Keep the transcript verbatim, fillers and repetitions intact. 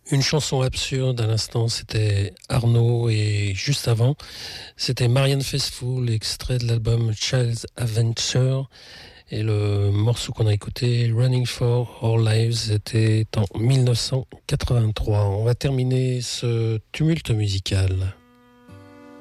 Une chanson absurde à l'instant, c'était Arnaud, et juste avant, c'était Marianne Faithfull, extrait de l'album Child's Adventure, et le morceau qu'on a écouté, Running for Our Lives, était en mille neuf cent quatre-vingt-trois. On va terminer ce tumulte musical.